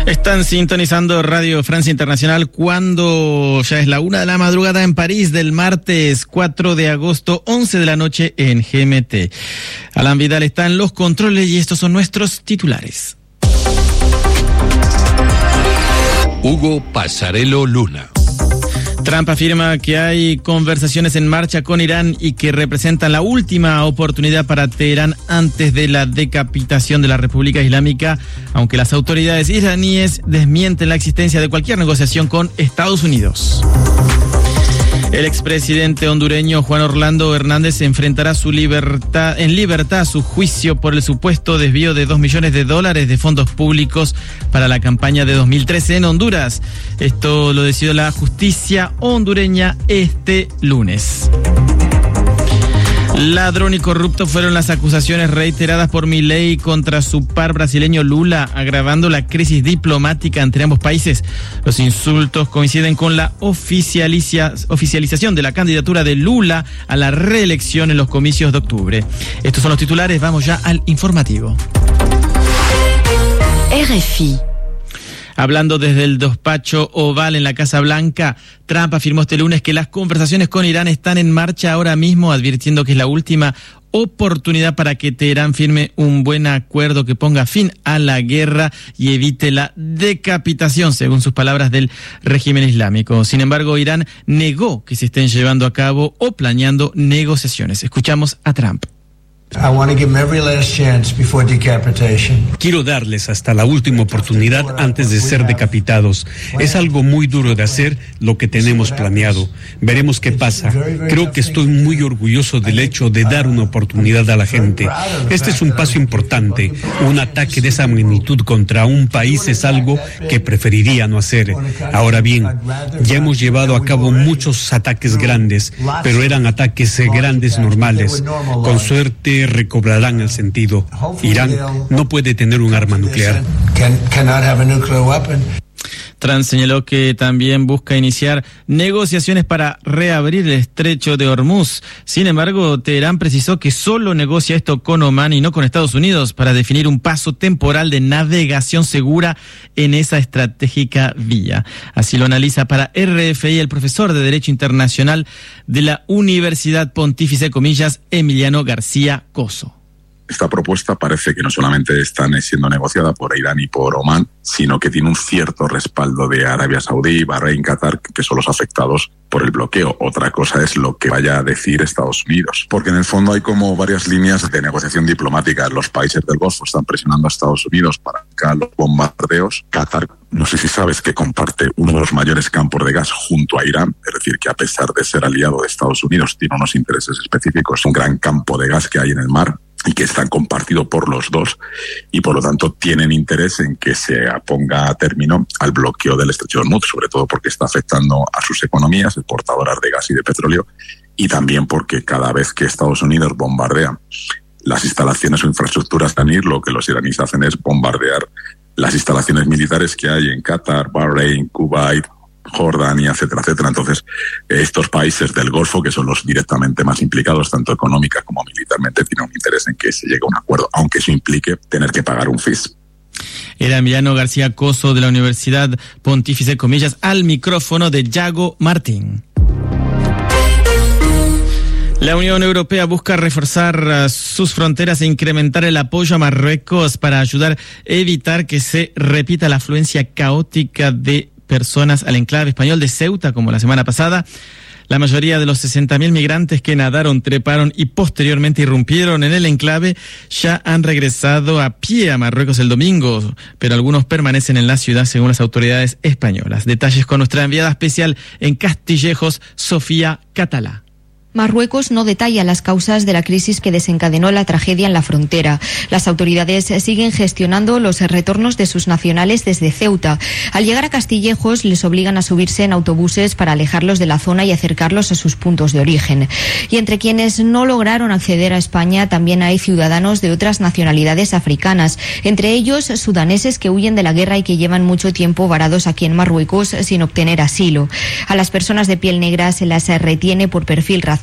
Están sintonizando Radio Francia Internacional cuando ya es la 1 de la madrugada en París del martes 4 de agosto, 11 de la noche en GMT. Alan Vidal está en los controles y estos son nuestros titulares. Hugo Pasarello Luna. Trump afirma que hay conversaciones en marcha con Irán y que representan la última oportunidad para Teherán antes de la decapitación de la República Islámica, aunque las autoridades iraníes desmienten la existencia de cualquier negociación con Estados Unidos. El expresidente hondureño Juan Orlando Hernández enfrentará en libertad su juicio por el supuesto desvío de $2 millones de fondos públicos para la campaña de 2013 en Honduras. Esto lo decidió la justicia hondureña este lunes. Ladrón y corrupto fueron las acusaciones reiteradas por Milei contra su par brasileño Lula, agravando la crisis diplomática entre ambos países. Los insultos coinciden con la oficialización de la candidatura de Lula a la reelección en los comicios de octubre. Estos son los titulares, vamos ya al informativo. RFI. Hablando desde el despacho Oval en la Casa Blanca, Trump afirmó este lunes que las conversaciones con Irán están en marcha ahora mismo, advirtiendo que es la última oportunidad para que Teherán firme un buen acuerdo que ponga fin a la guerra y evite la decapitación, según sus palabras, del régimen islámico. Sin embargo, Irán negó que se estén llevando a cabo o planeando negociaciones. Escuchamos a Trump. Quiero darles hasta la última oportunidad antes de ser decapitados. Es algo muy duro de hacer lo que tenemos planeado. Veremos qué pasa. Creo que estoy muy orgulloso del hecho de dar una oportunidad a la gente. Este es un paso importante. Un ataque de esa magnitud contra un país es algo que preferiría no hacer. Ahora bien, ya hemos llevado a cabo muchos ataques grandes, pero eran ataques grandes normales. Con suerte recobrarán el sentido. Irán no puede tener un arma nuclear. Trump señaló que también busca iniciar negociaciones para reabrir el estrecho de Hormuz. Sin embargo, Teherán precisó que solo negocia esto con Omán y no con Estados Unidos para definir un paso temporal de navegación segura en esa estratégica vía. Así lo analiza para RFI el profesor de Derecho Internacional de la Universidad Pontífice, comillas, Emiliano García Coso. Esta propuesta parece que no solamente está siendo negociada por Irán y por Omán, sino que tiene un cierto respaldo de Arabia Saudí, Bahrein, Qatar, que son los afectados por el bloqueo. Otra cosa es lo que vaya a decir Estados Unidos, porque en el fondo hay como varias líneas de negociación diplomática. Los países del Golfo están presionando a Estados Unidos para que los bombardeos. Qatar, no sé si sabes que comparte uno de los mayores campos de gas junto a Irán, es decir, que a pesar de ser aliado de Estados Unidos, tiene unos intereses específicos, un gran campo de gas que hay en el mar y que están compartidos por los dos, y por lo tanto tienen interés en que se ponga término al bloqueo del estrecho de Hormuz, sobre todo porque está afectando a sus economías exportadoras de gas y de petróleo, y también porque cada vez que Estados Unidos bombardea las instalaciones o infraestructuras de lo que los iraníes hacen es bombardear las instalaciones militares que hay en Qatar, Bahrein, Kuwait, Jordania, etcétera, etcétera. Entonces, estos países del Golfo, que son los directamente más implicados, tanto económica como militarmente, tienen un interés en que se llegue a un acuerdo, aunque eso implique tener que pagar un fees. Era Emiliano García Coso de la Universidad Pontífice, comillas, al micrófono de Yago Martín. La Unión Europea busca reforzar sus fronteras e incrementar el apoyo a Marruecos para ayudar a evitar que se repita la afluencia caótica de personas al enclave español de Ceuta, como la semana pasada. La mayoría de los 60.000 migrantes que nadaron, treparon y posteriormente irrumpieron en el enclave ya han regresado a pie a Marruecos el domingo, pero algunos permanecen en la ciudad según las autoridades españolas. Detalles con nuestra enviada especial en Castillejos, Sofía Catalá. Marruecos no detalla las causas de la crisis que desencadenó la tragedia en la frontera. Las autoridades siguen gestionando los retornos de sus nacionales desde Ceuta. Al llegar a Castillejos, les obligan a subirse en autobuses para alejarlos de la zona y acercarlos a sus puntos de origen. Y entre quienes no lograron acceder a España también hay ciudadanos de otras nacionalidades africanas, entre ellos sudaneses que huyen de la guerra y que llevan mucho tiempo varados aquí en Marruecos sin obtener asilo. A las personas de piel negra se las retiene por perfil racial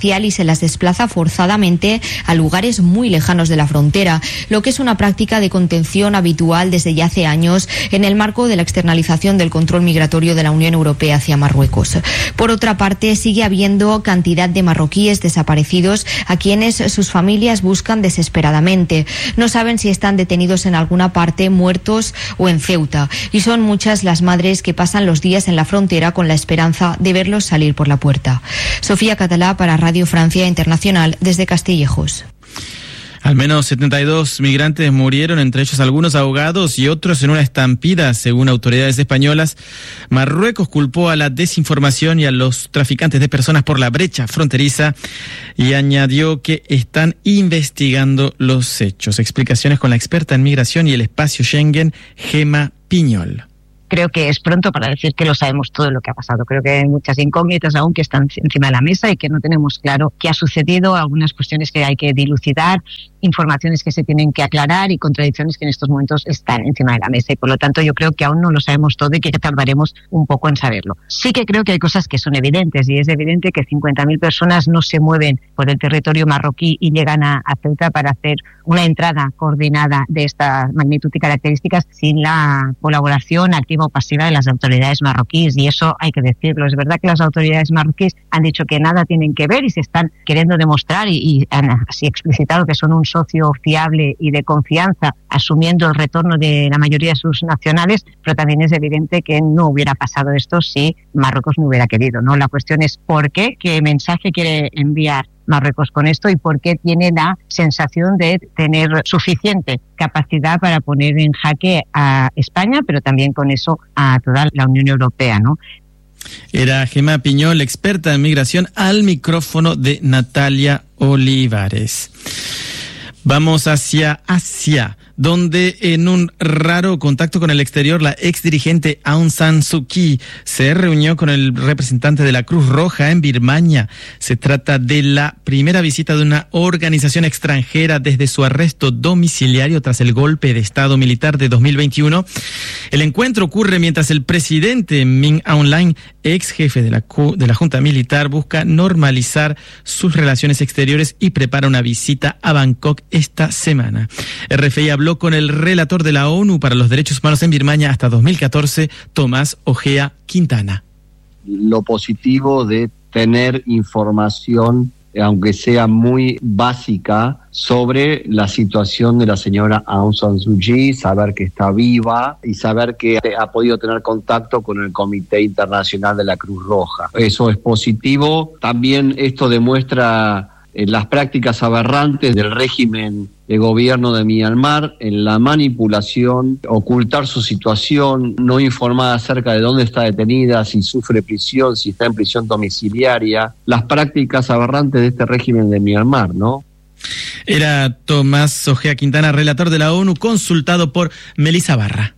parcial y se las desplaza forzadamente a lugares muy lejanos de la frontera, lo que es una práctica de contención habitual desde ya hace años en el marco de la externalización del control migratorio de la Unión Europea hacia Marruecos. Por otra parte, sigue habiendo cantidad de marroquíes desaparecidos a quienes sus familias buscan desesperadamente. No saben si están detenidos en alguna parte, muertos o en Ceuta. Y son muchas las madres que pasan los días en la frontera con la esperanza de verlos salir por la puerta. Sofía Catalá para Radio Francia Internacional desde Castillejos. Al menos 72 migrantes murieron, entre ellos algunos ahogados y otros en una estampida, según autoridades españolas. Marruecos culpó a la desinformación y a los traficantes de personas por la brecha fronteriza y añadió que están investigando los hechos. Explicaciones con la experta en migración y el espacio Schengen, Gemma Piñol. Creo que es pronto para decir que lo sabemos todo lo que ha pasado. Creo que hay muchas incógnitas aún que están encima de la mesa y que no tenemos claro qué ha sucedido, algunas cuestiones que hay que dilucidar, informaciones que se tienen que aclarar y contradicciones que en estos momentos están encima de la mesa. Y por lo tanto yo creo que aún no lo sabemos todo y que tardaremos un poco en saberlo. Sí que creo que hay cosas que son evidentes y es evidente que 50.000 personas no se mueven por el territorio marroquí y llegan a Ceuta para hacer una entrada coordinada de esta magnitud y características sin la colaboración activa o pasiva de las autoridades marroquíes, y eso hay que decirlo. Es verdad que las autoridades marroquíes han dicho que nada tienen que ver y se están queriendo demostrar y han así explicitado que son un socio fiable y de confianza, asumiendo el retorno de la mayoría de sus nacionales, pero también es evidente que no hubiera pasado esto si Marruecos no hubiera querido, ¿no? La cuestión es ¿por qué? ¿Qué mensaje quiere enviar Marruecos con esto y por qué tiene la sensación de tener suficiente capacidad para poner en jaque a España, pero también con eso a toda la Unión Europea, ¿no? Era Gemma Piñol, experta en migración, al micrófono de Natalia Olivares. Vamos hacia Asia, donde en un raro contacto con el exterior, la exdirigente Aung San Suu Kyi se reunió con el representante de la Cruz Roja en Birmania. Se trata de la primera visita de una organización extranjera desde su arresto domiciliario tras el golpe de Estado militar de 2021. El encuentro ocurre mientras el presidente Min Aung Hlaing, ex jefe de la Junta Militar, busca normalizar sus relaciones exteriores y prepara una visita a Bangkok esta semana. RFI habló con el relator de la ONU para los Derechos Humanos en Birmania hasta 2014, Tomás Ojea Quintana. Lo positivo de tener información, aunque sea muy básica, sobre la situación de la señora Aung San Suu Kyi, saber que está viva y saber que ha podido tener contacto con el Comité Internacional de la Cruz Roja. Eso es positivo. También esto demuestra las prácticas aberrantes del régimen de gobierno de Myanmar en la manipulación, ocultar su situación, no informar acerca de dónde está detenida, si sufre prisión, si está en prisión domiciliaria, las prácticas aberrantes de este régimen de Myanmar, ¿no? Era Tomás Ojea Quintana, relator de la ONU, consultado por Melissa Barra.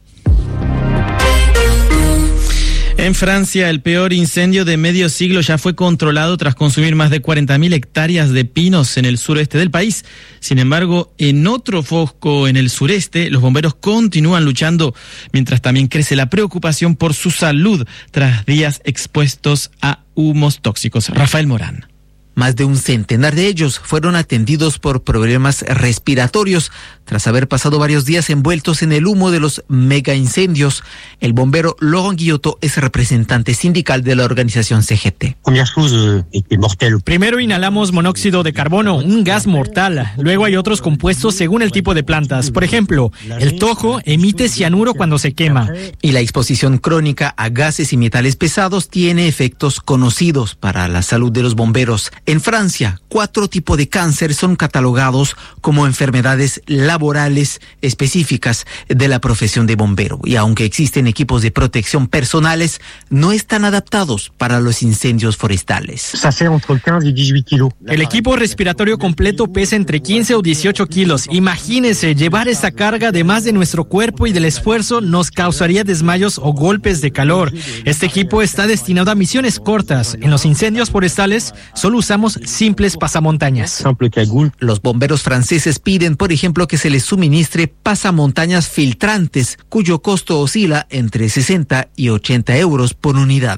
En Francia, el peor incendio de medio siglo ya fue controlado tras consumir más de 40.000 hectáreas de pinos en el sureste del país. Sin embargo, en otro foco en el sureste, los bomberos continúan luchando, mientras también crece la preocupación por su salud tras días expuestos a humos tóxicos. Rafael Morán. Más de un centenar de ellos fueron atendidos por problemas respiratorios tras haber pasado varios días envueltos en el humo de los mega incendios. El bombero Laurent Guillotot es representante sindical de la organización CGT. Primero inhalamos monóxido de carbono, un gas mortal. Luego hay otros compuestos según el tipo de plantas. Por ejemplo, el tojo emite cianuro cuando se quema. Y la exposición crónica a gases y metales pesados tiene efectos conocidos para la salud de los bomberos. En Francia, 4 tipos de cáncer son catalogados como enfermedades laborales específicas de la profesión de bombero. Y aunque existen equipos de protección personales, no están adaptados para los incendios forestales. El equipo respiratorio completo pesa entre 15 o 18 kilos. Imagínense, llevar esa carga además de nuestro cuerpo y del esfuerzo nos causaría desmayos o golpes de calor. Este equipo está destinado a misiones cortas. En los incendios forestales solo usamos simples pasamontañas. Los bomberos franceses piden, por ejemplo, que se les suministre pasamontañas filtrantes, cuyo costo oscila entre 60 y 80 euros por unidad.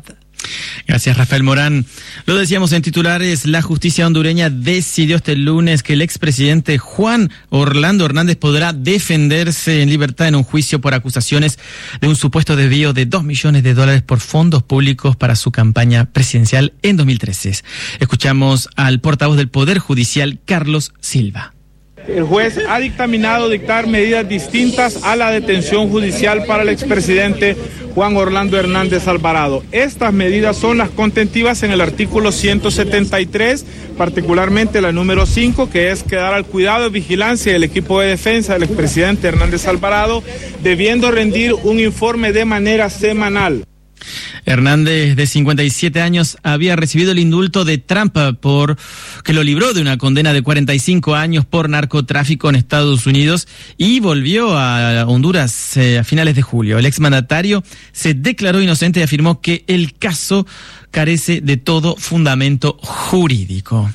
Gracias, Rafael Morán. Lo decíamos en titulares, la justicia hondureña decidió este lunes que el expresidente Juan Orlando Hernández podrá defenderse en libertad en un juicio por acusaciones de un supuesto desvío de $2 millones por fondos públicos para su campaña presidencial en 2013. Escuchamos al portavoz del Poder Judicial, Carlos Silva. El juez ha dictar medidas distintas a la detención judicial para el expresidente Juan Orlando Hernández Alvarado. Estas medidas son las contentivas en el artículo 173, particularmente la número 5, que es quedar al cuidado y vigilancia del equipo de defensa del expresidente Hernández Alvarado, debiendo rendir un informe de manera semanal. Hernández, de 57 años, había recibido el indulto de Trump que lo libró de una condena de 45 años por narcotráfico en Estados Unidos y volvió a Honduras a finales de julio. El exmandatario se declaró inocente y afirmó que el caso carece de todo fundamento jurídico.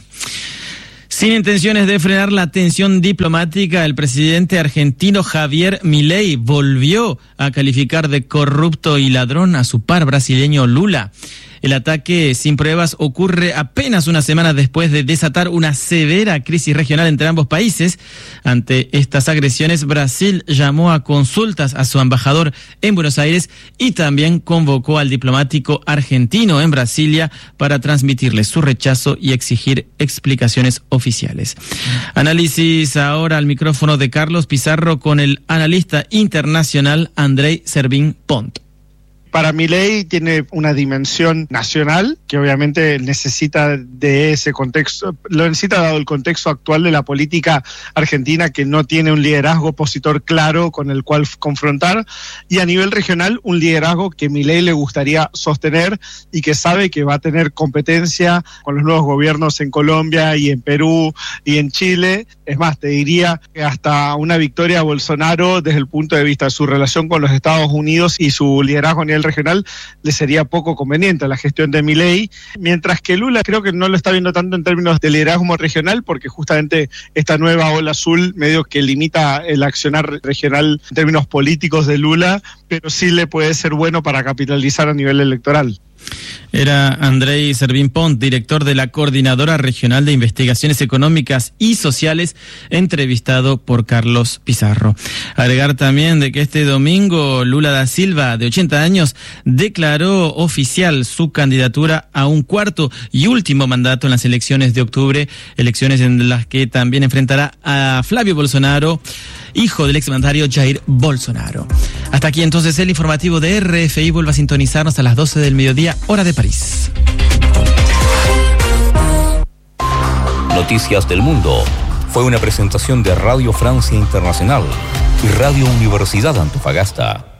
Sin intenciones de frenar la tensión diplomática, el presidente argentino Javier Milei volvió a calificar de corrupto y ladrón a su par brasileño Lula. El ataque sin pruebas ocurre apenas una semana después de desatar una severa crisis regional entre ambos países. Ante estas agresiones, Brasil llamó a consultas a su embajador en Buenos Aires y también convocó al diplomático argentino en Brasilia para transmitirle su rechazo y exigir explicaciones oficiales. Análisis ahora al micrófono de Carlos Pizarro con el analista internacional Andrei Servín-Pont. Para Milei tiene una dimensión nacional que obviamente necesita de ese contexto, lo necesita dado el contexto actual de la política argentina, que no tiene un liderazgo opositor claro con el cual confrontar, y a nivel regional un liderazgo que Milei le gustaría sostener y que sabe que va a tener competencia con los nuevos gobiernos en Colombia y en Perú y en Chile. Es más, te diría que hasta una victoria a Bolsonaro desde el punto de vista de su relación con los Estados Unidos y su liderazgo a nivel regional le sería poco conveniente a la gestión de Milei, mientras que Lula creo que no lo está viendo tanto en términos de liderazgo regional, porque justamente esta nueva ola azul medio que limita el accionar regional en términos políticos de Lula, pero sí le puede ser bueno para capitalizar a nivel electoral. Era Andrei Servín-Pont, director de la Coordinadora Regional de Investigaciones Económicas y Sociales, entrevistado por Carlos Pizarro. Agregar también de que este domingo Lula da Silva, de 80 años, declaró oficial su candidatura a un cuarto y último mandato en las elecciones de octubre, elecciones en las que también enfrentará a Flavio Bolsonaro, hijo del exmandatario Jair Bolsonaro. Hasta aquí entonces el informativo de RFI. Vuelva a sintonizarnos a las 12 del mediodía, hora de París. Noticias del Mundo fue una presentación de Radio Francia Internacional y Radio Universidad Antofagasta.